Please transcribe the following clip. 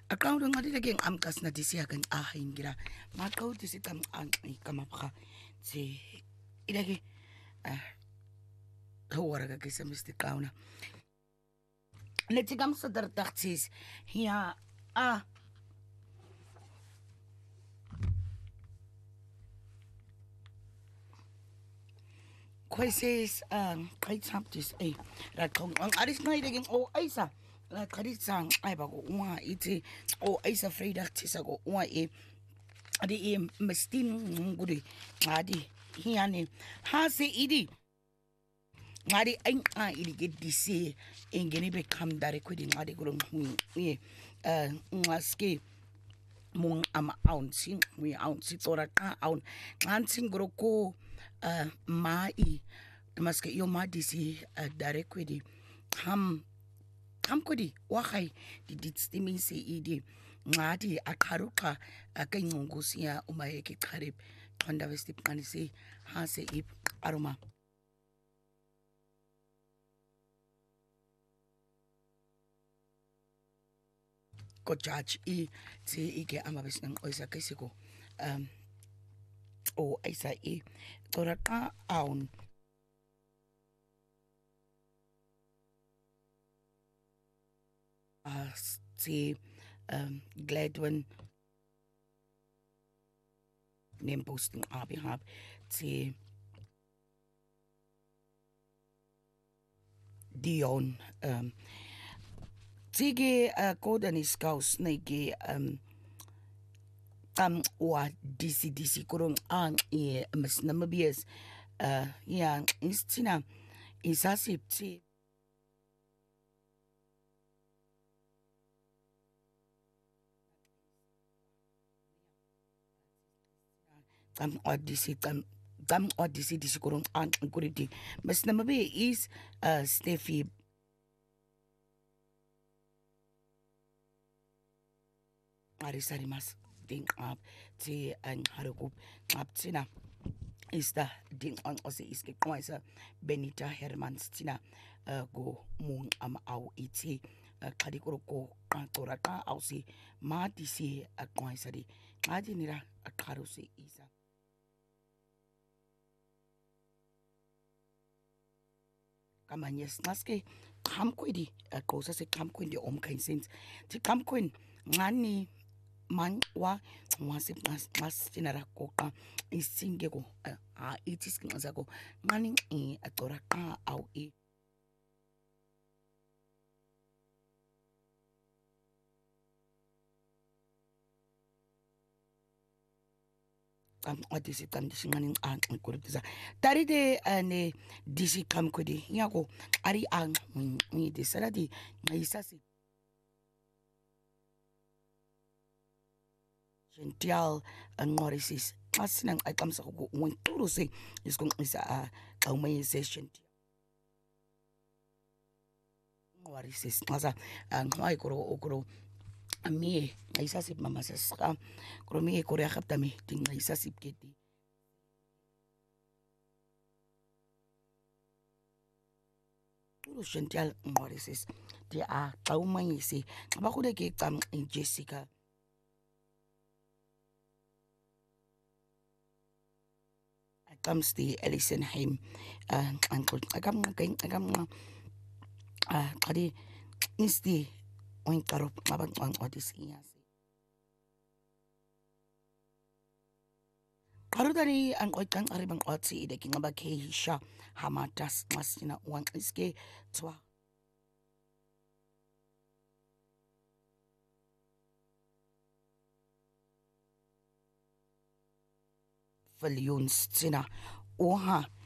Aqawulo nqadile ke ngamqas na disiya kan ahingira maqawu disi kam anqi kamapha tsi ileke hora ka kisa misti qawna leti kam sadar taxis hiya Quasis quite samtis ratong ang aris na ilaging o aisa la kadisang ay bago uma iti o aisa afraid tisa go uma adi mestin ngudi adi hiyane ha se idi ngadi ang ili get disi ingeni be kam dare kwedi ngadi gulong wi ngaske mung ama ounce we ounce tora ka oun ngansing groko mai maske yo madisi dare kwedi ham kwedi wakai di ditstimi se idi ngadi akharuka akayingusiya uma yeke kharib khanda vesti qanisi ha se ip aroma ko judge ti ike amabes ng oisa kisiko o aisa toraka aun ti Gladwin name posting abihab ti Dion Tige kodanis kaus nege wa disi kurung ang mas namabias yang istina isasip ti disi kurung ang kuriti mas namabi is Steffi Arisarimas ding up ti ang harukup up tina ista ding on ose iske kwaisa Benita Hermans tina go mung au iti kadikuro ko tora ka au si ma disi kwaisa di ngadi nira akaru si isa kamanyes naske kamkwidi kosa se kamkwidi om kain sense ti kamkwin ngani man wa wasip mas tinara koka isinge ko itis kingaza ko ngani atora ka au disi tam disi ngani kuritiza tari de ne disi kam kudi yako ari ni de saladi ngaisasi gential ngorisis asinang ay kamsa ko turo se is kung isa may session ngorisis ngasa ngoy kuro ami ngaisasip mamasa saka kuro mi korea kaptami ting ngaisasip kiti turo gential ngorisis di may se abakude ke kam Jessica comes the Elisenheim uncle agam kadi insti oin karop maban ang odis iyas karudari ang oikang aribang otsi ide kinga bakhisha hamatas masina uang iske twa Valuns sina oha